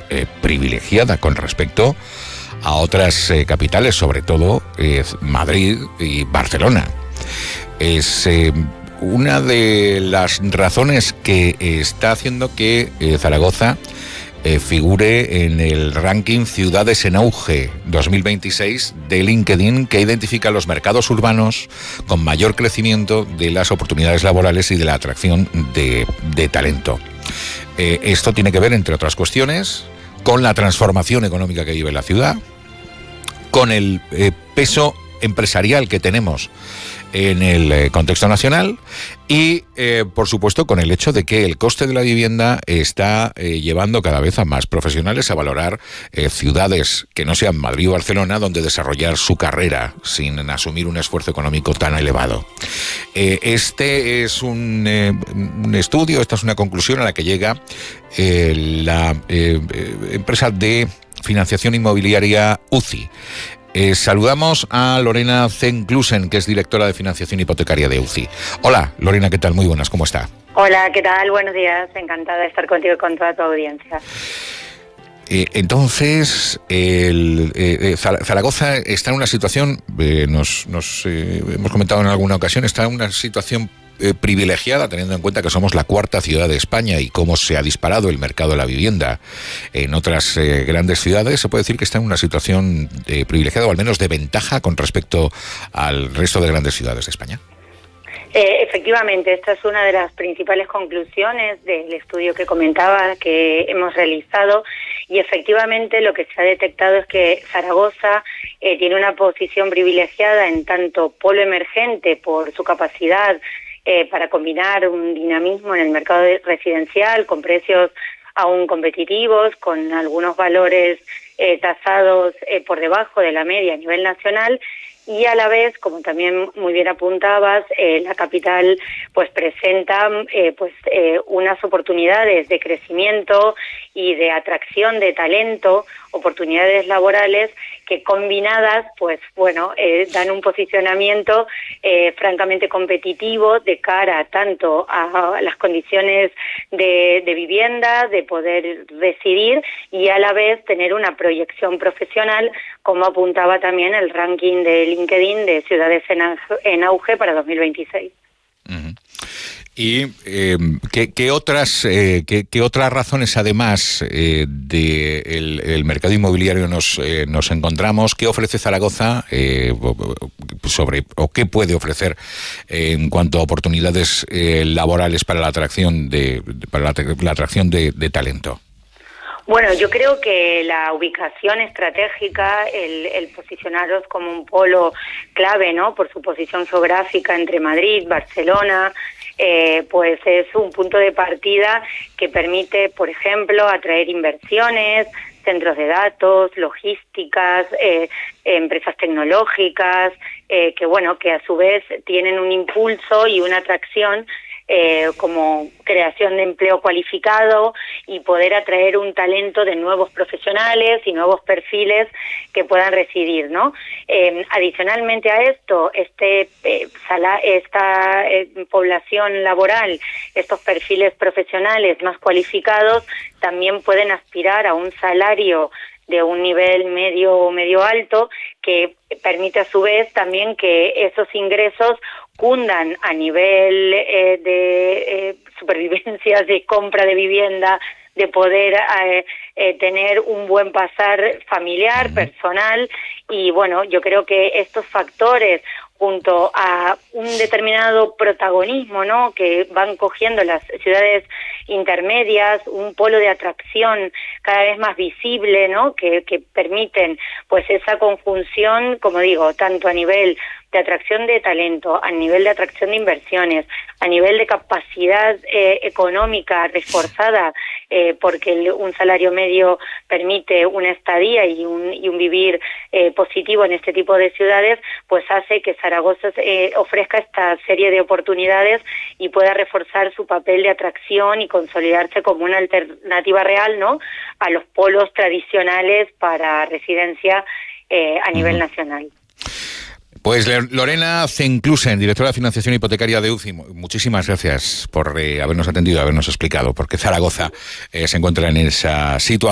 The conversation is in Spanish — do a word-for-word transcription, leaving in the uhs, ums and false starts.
eh, privilegiada con respecto a otras eh, capitales, sobre todo eh, Madrid y Barcelona. Es eh, una de las razones que está haciendo que eh, Zaragoza eh, figure en el ranking Ciudades en Auge dos mil veintiséis de LinkedIn, que identifica los mercados urbanos con mayor crecimiento de las oportunidades laborales y de la atracción de, de talento. Eh, esto tiene que ver, entre otras cuestiones, con la transformación económica que vive la ciudad, con el eh, peso empresarial que tenemos en el eh, contexto nacional y, eh, por supuesto, con el hecho de que el coste de la vivienda está eh, llevando cada vez a más profesionales a valorar eh, ciudades que no sean Madrid o Barcelona, donde desarrollar su carrera sin asumir un esfuerzo económico tan elevado. Eh, este es un, eh, un estudio, esta es una conclusión a la que llega eh, la eh, empresa de financiación inmobiliaria U C I. Eh, saludamos a Lorena Zenclusen, que es directora de financiación hipotecaria de U C I. Hola, Lorena, ¿qué tal? Muy buenas, ¿cómo está? Hola, ¿qué tal? Buenos días, encantada de estar contigo y con toda tu audiencia. Eh, entonces, el, eh, Zaragoza está en una situación, eh, nos, nos eh, hemos comentado en alguna ocasión, está en una situación Eh, privilegiada, teniendo en cuenta que somos la cuarta ciudad de España y cómo se ha disparado el mercado de la vivienda en otras eh, grandes ciudades. Se puede decir que está en una situación eh, privilegiada, o al menos de ventaja, con respecto al resto de grandes ciudades de España. Eh, efectivamente, esta es una de las principales conclusiones del estudio que comentaba que hemos realizado, y efectivamente lo que se ha detectado es que Zaragoza eh, tiene una posición privilegiada en tanto polo emergente por su capacidad Eh, para combinar un dinamismo en el mercado residencial con precios aún competitivos, con algunos valores eh, tasados eh, por debajo de la media a nivel nacional, y a la vez, como también muy bien apuntabas, eh, la capital pues presenta eh, pues eh, unas oportunidades de crecimiento y de atracción de talento, oportunidades laborales que combinadas pues bueno eh, dan un posicionamiento eh, francamente competitivo de cara tanto a las condiciones de, de vivienda, de poder residir, y a la vez tener una proyección profesional, como apuntaba también el ranking de LinkedIn de Ciudades en Auge para dos mil veintiséis. Uh-huh. ¿Y eh, ¿qué, qué otras eh, qué, qué otras razones, además eh, del el mercado inmobiliario, nos eh, nos encontramos? ¿Qué ofrece Zaragoza eh, sobre o qué puede ofrecer eh, en cuanto a oportunidades eh, laborales para la atracción de para la, la atracción de, de talento? Bueno, yo creo que la ubicación estratégica, el, el posicionaros como un polo clave, ¿no? Por su posición geográfica entre Madrid, Barcelona, eh, pues es un punto de partida que permite, por ejemplo, atraer inversiones, centros de datos, logísticas, eh, empresas tecnológicas, eh, que bueno, que a su vez tienen un impulso y una atracción Eh, como creación de empleo cualificado y poder atraer un talento de nuevos profesionales y nuevos perfiles que puedan residir, ¿no? Eh, adicionalmente a esto, este eh, sala, esta eh, población laboral, estos perfiles profesionales más cualificados también pueden aspirar a un salario de un nivel medio o medio alto, que permite a su vez también que esos ingresos cundan a nivel eh, de eh, supervivencia, de compra de vivienda, de poder eh, eh, tener un buen pasar familiar, personal, y bueno, yo creo que estos factores, junto a un determinado protagonismo, ¿no?, que van cogiendo las ciudades intermedias, un polo de atracción cada vez más visible, ¿no?, que, que permiten pues esa conjunción, como digo, tanto a nivel de atracción de talento, a nivel de atracción de inversiones, a nivel de capacidad eh, económica reforzada, eh, porque el, un salario medio permite una estadía y un, y un vivir eh, positivo en este tipo de ciudades, pues hace que Zaragoza eh, ofrezca esta serie de oportunidades y pueda reforzar su papel de atracción y consolidarse como una alternativa real, ¿no?, a los polos tradicionales para residencia eh, a nivel uh-huh. nacional. Pues Lorena Zenclusen, directora de financiación hipotecaria de U C I, muchísimas gracias por eh, habernos atendido, habernos explicado por qué Zaragoza eh, se encuentra en esa situación.